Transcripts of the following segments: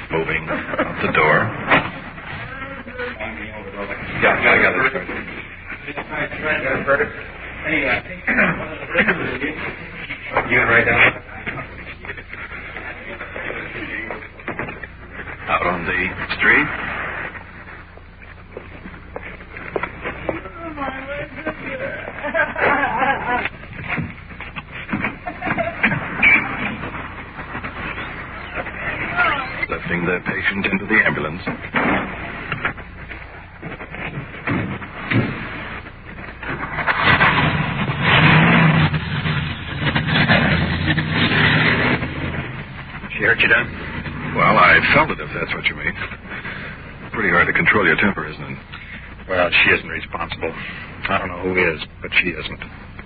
moving out the door. Yeah, I got it. You can write down. Out on the street. Lifting the patient into the ambulance. She hurt you, Don? Well, I felt it, if that's what you mean. Pretty hard to control your temper, isn't it? Well, she isn't responsible. I don't know who is, but she isn't.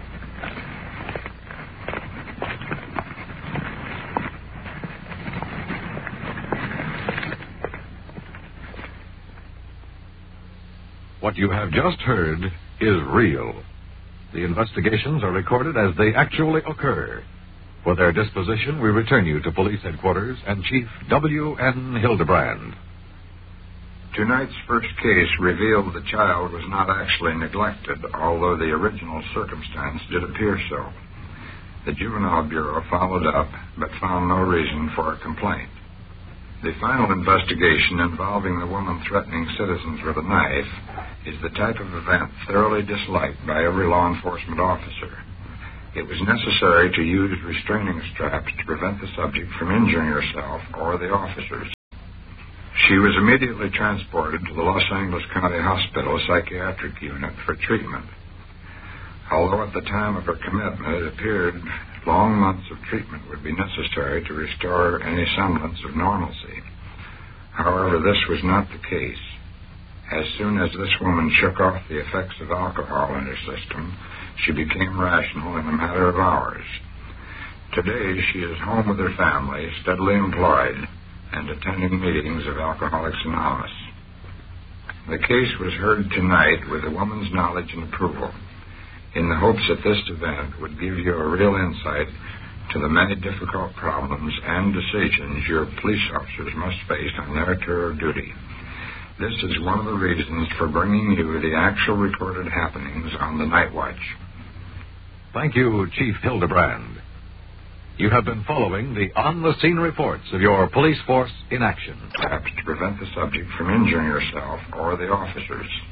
What you have just heard is real. The investigations are recorded as they actually occur. For their disposition, we return you to Police Headquarters and Chief W.N. Hildebrand. Tonight's first case revealed the child was not actually neglected, although the original circumstance did appear so. The Juvenile Bureau followed up, but found no reason for a complaint. The final investigation involving the woman threatening citizens with a knife is the type of event thoroughly disliked by every law enforcement officer. It was necessary to use restraining straps to prevent the subject from injuring herself or the officers. She was immediately transported to the Los Angeles County Hospital psychiatric unit for treatment. Although at the time of her commitment it appeared long months of treatment would be necessary to restore any semblance of normalcy. However, this was not the case. As soon as this woman shook off the effects of alcohol in her system, she became rational in a matter of hours. Today, she is home with her family, steadily employed, and attending meetings of Alcoholics Anonymous. The case was heard tonight with the woman's knowledge and approval, in the hopes that this event would give you a real insight to the many difficult problems and decisions your police officers must face on their tour of duty. This is one of the reasons for bringing you the actual recorded happenings on the night watch. Thank you, Chief Hildebrand. You have been following the on-the-scene reports of your police force in action. Perhaps to prevent the subject from injuring herself or the officers.